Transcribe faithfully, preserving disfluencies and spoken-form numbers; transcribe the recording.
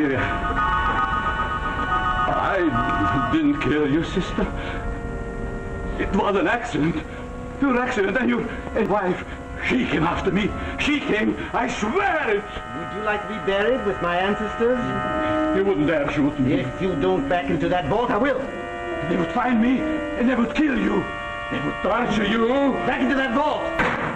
Amelia. I didn't kill you, sister. It was an accident. Pure accident. And your and wife, she came after me. She came. I swear it. Would you like to be buried with my ancestors? You wouldn't dare shoot me. If you don't back into that boat, I will. They would find me and they would kill you. They would torture you. Back into that boat!